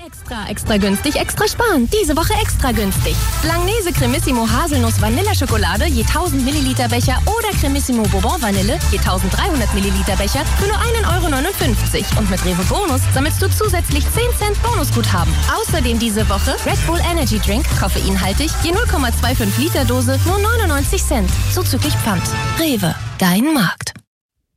Extra günstig, extra sparen. Diese Woche extra günstig. Langnese Cremissimo Haselnuss Vanilleschokolade je 1000 Milliliter Becher oder Cremissimo Bourbon Vanille je 1300 Milliliter Becher für nur 1,59 €. Und mit Rewe Bonus sammelst du zusätzlich 10 Cent Bonusguthaben. Außerdem diese Woche Red Bull Energy Drink, koffeinhaltig, je 0,25 Liter Dose, nur 99 Cent. Zuzüglich Pfand. Rewe, dein Markt.